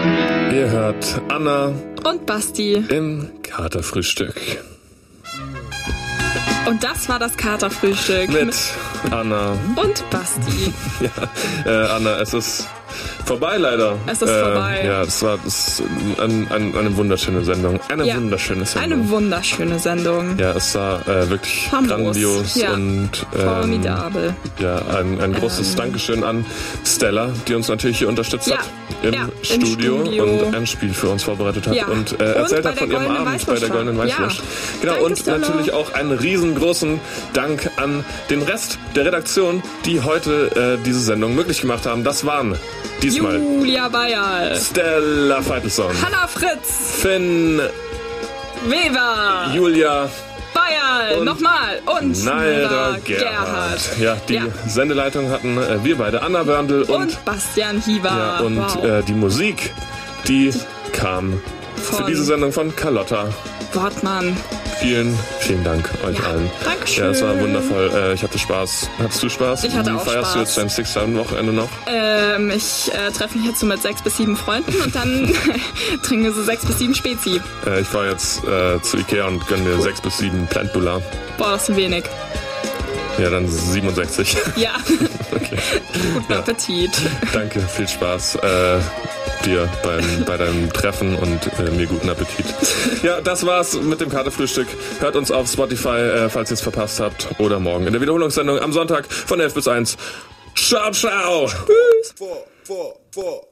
Ihr hört Anna und Basti im Katerfrühstück. Und das war das Katerfrühstück Mit Anna und Basti. Ja, Anna, es ist vorbei leider. Es ist vorbei. Ja, das ist eine wunderschöne Sendung. Eine wunderschöne Sendung. Eine wunderschöne Sendung. Ja, es war wirklich Famos. grandios und formidabel. Ja, ein großes Dankeschön an Stella, die uns natürlich hier unterstützt hat im Studio und ein Spiel für uns vorbereitet hat und erzählt hat von ihrem Abend bei der Goldenen Weißwurst. Genau, Danke, und Stella. natürlich auch einen riesengroßen Dank an den Rest der Redaktion, die heute diese Sendung möglich gemacht haben. Das waren diesmal Julia Bayerl, Stella Feitelson, Hanna Fritz, Finn Weber, Julia Bayerl, nochmal und Naira Gerhard. Ja, die Sendeleitung hatten wir beide, Anna Wörndl und Bastian Hieber. Ja, und die Musik, die kam für diese Sendung von Carlotta Wortmann. Vielen, vielen Dank euch allen. Dankeschön. Ja, es war wundervoll. Ich hatte Spaß. Hattest du Spaß? Ich hatte Wie auch feierst Spaß. du jetzt dein Six-Time-Wochenende noch? Ich treffe mich jetzt so mit 6 bis 7 Freunden und dann trinken wir so 6 bis 7 Spezi. Ich fahre jetzt zu Ikea und gönne mir 6 bis 7 Plant Bulla. Boah, das ist wenig. Ja, dann 67. Ja. Okay. Guten Appetit. Danke, viel Spaß dir bei deinem Treffen und mir guten Appetit. Ja, das war's mit dem Katerfrühstück. Hört uns auf Spotify, falls ihr es verpasst habt, oder morgen in der Wiederholungssendung am Sonntag von 11 bis 1. Ciao, ciao. Tschüss. 4, 4, 4.